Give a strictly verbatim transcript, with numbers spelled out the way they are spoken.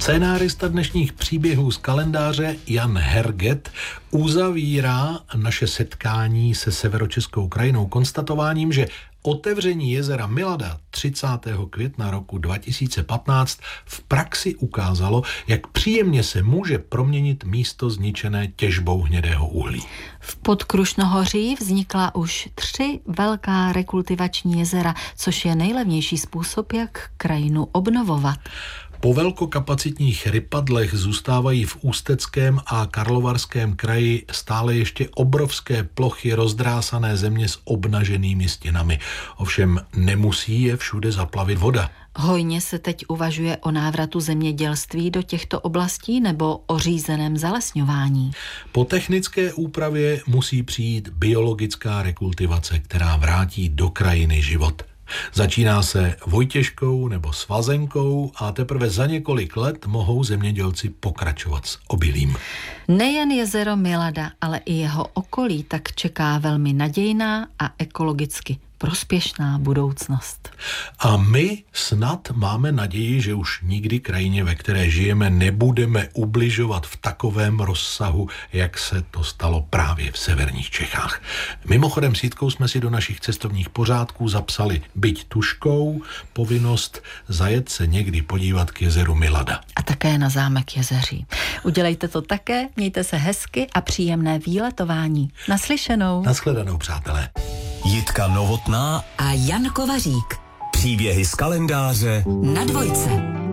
Scénárista dnešních příběhů z kalendáře Jan Herget uzavírá naše setkání se severočeskou krajinou konstatováním, že otevření jezera Milada třicátého května roku dva tisíce patnáct v praxi ukázalo, jak příjemně se může proměnit místo zničené těžbou hnědého uhlí. V Podkrušnohoří vznikla už tři velká rekultivační jezera, což je nejlevnější způsob, jak krajinu obnovovat. Po velkokapacitních rypadlech zůstávají v Ústeckém a Karlovarském kraji stále ještě obrovské plochy rozdrásané země s obnaženými stěnami. Ovšem nemusí je všude zaplavit voda. Hojně se teď uvažuje o návratu zemědělství do těchto oblastí nebo o řízeném zalesňování. Po technické úpravě musí přijít biologická rekultivace, která vrátí do krajiny život. Začíná se Vojtěžkou nebo Svazenkou a teprve za několik let mohou zemědělci pokračovat s obilím. Nejen jezero Milada, ale i jeho okolí tak čeká velmi nadějná a ekologicky prospěšná budoucnost. A my snad máme naději, že už nikdy krajině, ve které žijeme, nebudeme ubližovat v takovém rozsahu, jak se to stalo právě v severních Čechách. Mimochodem s Jitkou jsme si do našich cestovních pořádků zapsali, byť tužkou, povinnost zajet se někdy podívat k jezeru Milada. A také na zámek Jezeří. Udělejte to také, mějte se hezky a příjemné výletování. Naslyšenou. Nashledanou, přátelé. Jitka Novotná a Jan Kovařík. Příběhy z kalendáře Na dvojce.